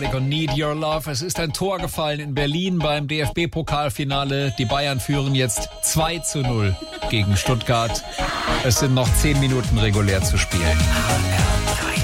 Republic und Need Your Love. Es ist ein Tor gefallen in Berlin beim DFB-Pokalfinale. Die Bayern führen jetzt 2:0 gegen Stuttgart. Es sind noch 10 Minuten regulär zu spielen. HR3